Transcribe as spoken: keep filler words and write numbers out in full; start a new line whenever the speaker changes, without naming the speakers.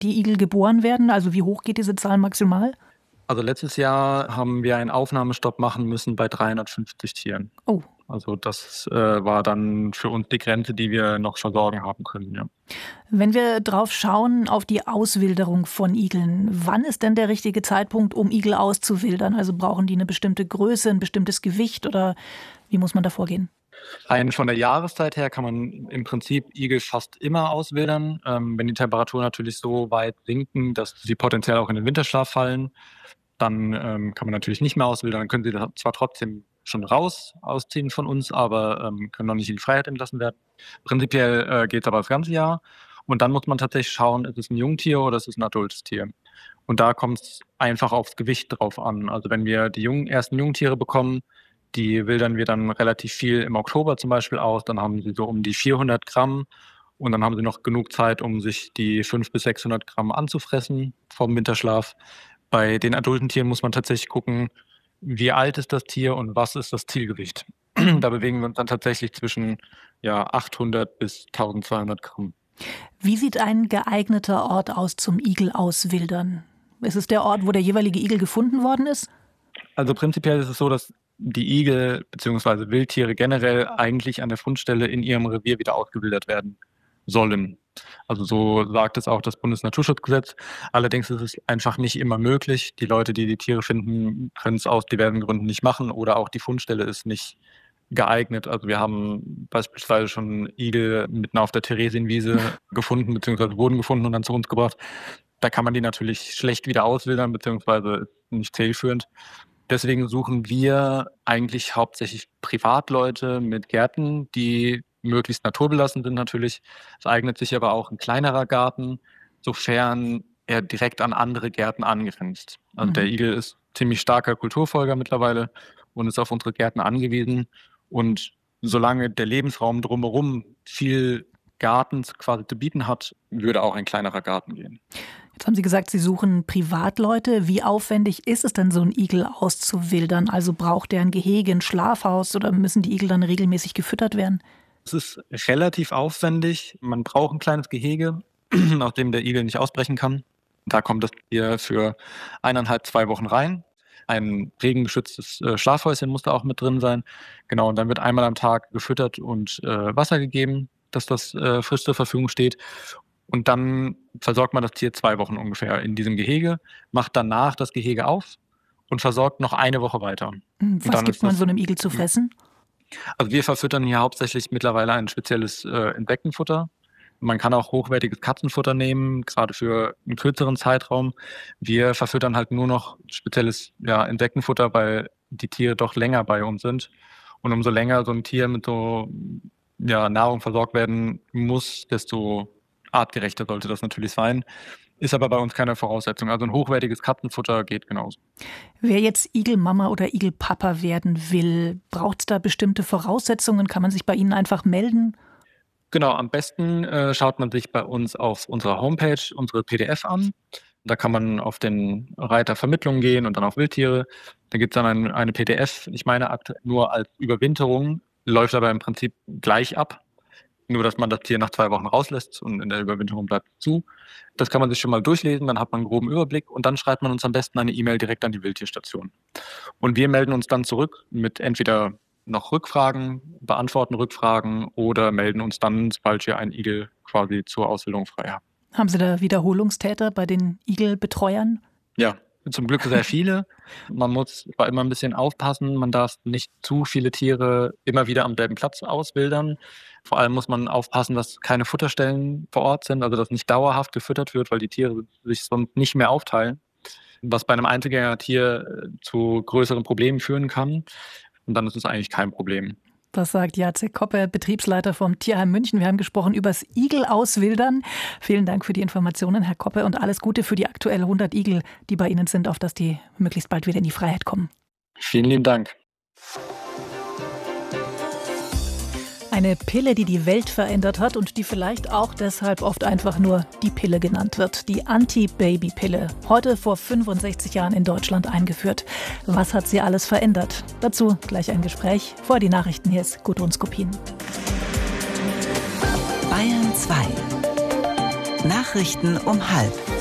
die Igel geboren werden? Also wie hoch geht diese Zahl maximal?
Also letztes Jahr haben wir einen Aufnahmestopp machen müssen bei dreihundertfünfzig Tieren.
Oh.
Also das äh, war dann für uns die Grenze, die wir noch versorgen haben können, ja.
Wenn wir drauf schauen, auf die Auswilderung von Igeln, wann ist denn der richtige Zeitpunkt, um Igel auszuwildern? Also brauchen die eine bestimmte Größe, ein bestimmtes Gewicht oder wie muss man da vorgehen?
Rein von der Jahreszeit her kann man im Prinzip Igel fast immer auswildern. Ähm, wenn die Temperaturen natürlich so weit sinken, dass sie potenziell auch in den Winterschlaf fallen, dann ähm, kann man natürlich nicht mehr auswildern. Dann können sie zwar trotzdem schon raus ausziehen von uns, aber ähm, können noch nicht in die Freiheit entlassen werden. Prinzipiell äh, geht es aber das ganze Jahr. Und dann muss man tatsächlich schauen, ist es ein Jungtier oder ist es ein adultes Tier. Und da kommt es einfach aufs Gewicht drauf an. Also wenn wir die jungen, ersten Jungtiere bekommen, die wildern wir dann relativ viel im Oktober zum Beispiel aus. Dann haben sie so um die vierhundert Gramm. Und dann haben sie noch genug Zeit, um sich die fünfhundert bis sechshundert Gramm anzufressen vom Winterschlaf. Bei den adulten Tieren muss man tatsächlich gucken, wie alt ist das Tier und was ist das Zielgewicht. Da bewegen wir uns dann tatsächlich zwischen ja, achthundert bis eintausendzweihundert Gramm.
Wie sieht ein geeigneter Ort aus zum Igel auswildern? Ist es der Ort, wo der jeweilige Igel gefunden worden ist?
Also prinzipiell ist es so, dass die Igel bzw. Wildtiere generell eigentlich an der Fundstelle in ihrem Revier wieder ausgewildert werden sollen. Also so sagt es auch das Bundesnaturschutzgesetz. Allerdings ist es einfach nicht immer möglich. Die Leute, die die Tiere finden, können es aus diversen Gründen nicht machen oder auch die Fundstelle ist nicht geeignet. Also wir haben beispielsweise schon Igel mitten auf der Theresienwiese gefunden bzw. wurden gefunden und dann zu uns gebracht. Da kann man die natürlich schlecht wieder auswildern bzw. nicht zielführend. Deswegen suchen wir eigentlich hauptsächlich Privatleute mit Gärten, die möglichst naturbelassen sind natürlich. Es eignet sich aber auch ein kleinerer Garten, sofern er direkt an andere Gärten angrenzt. Also mhm. Der Igel ist ziemlich starker Kulturfolger mittlerweile und ist auf unsere Gärten angewiesen. Und solange der Lebensraum drumherum viel Garten quasi zu bieten hat, würde auch ein kleinerer Garten gehen.
Jetzt haben Sie gesagt, Sie suchen Privatleute. Wie aufwendig ist es denn, so einen Igel auszuwildern? Also braucht der ein Gehege, ein Schlafhaus oder müssen die Igel dann regelmäßig gefüttert werden?
Es ist relativ aufwendig. Man braucht ein kleines Gehege, aus dem der Igel nicht ausbrechen kann. Da kommt das Tier für eineinhalb, zwei Wochen rein. Ein regengeschütztes äh, Schlafhäuschen muss da auch mit drin sein. Genau, und dann wird einmal am Tag gefüttert und äh, Wasser gegeben, dass das äh, frisch zur Verfügung steht. Und dann versorgt man das Tier zwei Wochen ungefähr in diesem Gehege, macht danach das Gehege auf und versorgt noch eine Woche weiter.
Was gibt man so einem Igel zu fressen?
Also wir verfüttern hier hauptsächlich mittlerweile ein spezielles äh, Insektenfutter. Man kann auch hochwertiges Katzenfutter nehmen, gerade für einen kürzeren Zeitraum. Wir verfüttern halt nur noch spezielles ja, Insektenfutter, weil die Tiere doch länger bei uns sind. Und umso länger so ein Tier mit so ja, Nahrung versorgt werden muss, desto artgerechter sollte das natürlich sein. Ist aber bei uns keine Voraussetzung. Also ein hochwertiges Katzenfutter geht genauso.
Wer jetzt Igelmama oder Igelpapa werden will, braucht es da bestimmte Voraussetzungen? Kann man sich bei Ihnen einfach melden?
Genau, am besten äh, schaut man sich bei uns auf unserer Homepage unsere P D F an. Da kann man auf den Reiter Vermittlung gehen und dann auf Wildtiere. Da gibt es dann ein, eine P D F, ich meine aktuell nur als Überwinterung, läuft aber im Prinzip gleich ab. Nur, dass man das Tier nach zwei Wochen rauslässt und in der Überwinterung bleibt zu. Das kann man sich schon mal durchlesen, dann hat man einen groben Überblick und dann schreibt man uns am besten eine E-Mail direkt an die Wildtierstation. Und wir melden uns dann zurück mit entweder noch Rückfragen, beantworten Rückfragen oder melden uns dann, sobald wir einen Igel quasi zur Ausbildung frei haben.
Haben Sie da Wiederholungstäter bei den Igelbetreuern?
Ja, zum Glück sehr viele. Man muss aber immer ein bisschen aufpassen. Man darf nicht zu viele Tiere immer wieder am selben Platz auswildern. Vor allem muss man aufpassen, dass keine Futterstellen vor Ort sind, also dass nicht dauerhaft gefüttert wird, weil die Tiere sich sonst nicht mehr aufteilen, was bei einem Einzelgängertier zu größeren Problemen führen kann. Und dann ist es eigentlich kein Problem.
Das sagt Jacek Koppe, Betriebsleiter vom Tierheim München. Wir haben gesprochen über das Igelauswildern. Vielen Dank für die Informationen, Herr Koppe, und alles Gute für die aktuell hundert Igel, die bei Ihnen sind, auf dass die möglichst bald wieder in die Freiheit kommen.
Vielen lieben Dank.
Eine Pille, die die Welt verändert hat und die vielleicht auch deshalb oft einfach nur die Pille genannt wird. Die Anti-Baby-Pille. Heute vor fünfundsechzig Jahren in Deutschland eingeführt. Was hat sie alles verändert? Dazu gleich ein Gespräch. Vor die Nachrichten, hier ist Gudrun Skopin.
Bayern zwei. Nachrichten um halb.